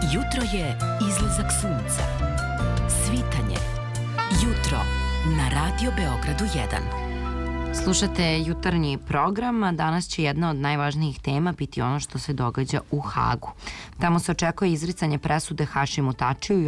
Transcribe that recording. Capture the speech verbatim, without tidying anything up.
Jutro je izlazak sunca. Svitanje. Jutro na Radio Beogradu jedan. Slušate jutarnji program, a danas će jedna od najvažnijih tema biti ono što se događa u Hagu. Tamo se očekuje izricanje presude Hašimu Tačiju i